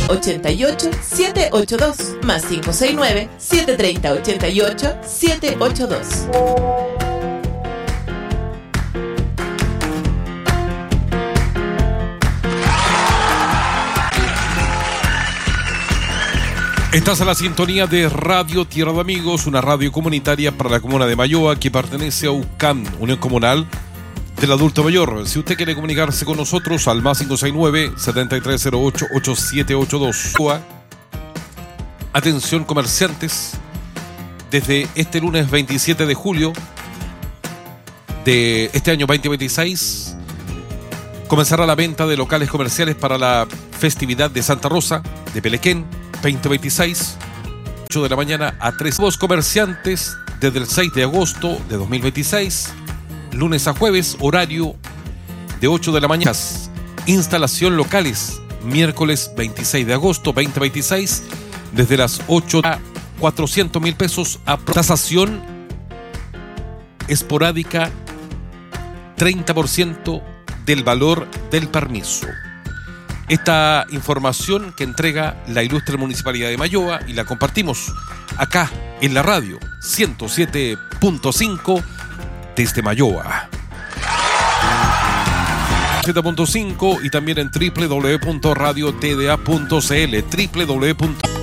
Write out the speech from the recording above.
730-88-782 más 569-730-88-782. Estás a la sintonía de Radio Tierra de Amigos, una radio comunitaria para la comuna de Mayoa que pertenece a UCAM, Unión Comunal del Adulto Mayor. Si usted quiere comunicarse con nosotros al más 569-7308-8782. Atención comerciantes, desde este lunes 27 de julio de este año 2026 comenzará la venta de locales comerciales para la festividad de Santa Rosa de Pelequén 2026, 8 de la mañana a 3. Nuevos comerciantes desde el 6 de agosto de 2026, lunes a jueves, horario de 8 de la mañana. Instalación locales, miércoles 26 de agosto 2026, desde las 8 a 400.000 pesos. A tasación esporádica, 30% del valor del permiso. Esta información que entrega la ilustre Municipalidad de Mayoa y la compartimos acá en la radio 107.5 desde Mayoa. 7.5 y también en www.radiotda.cl